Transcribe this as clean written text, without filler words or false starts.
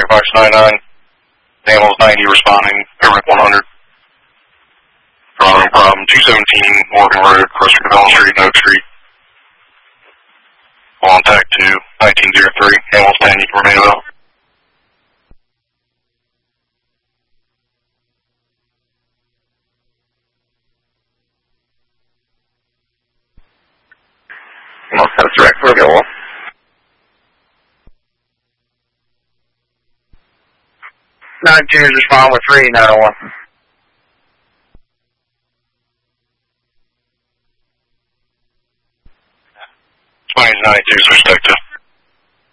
Fox 99. Animals 90 responding, Everett 100. From 217 Morgan Road, Crusher Development Street, Oak Street. On TAC 2, 1903. Animals 10, you can remain available. That's direct for available. Nine juniors respond with 3901. 2092, switch tech 2.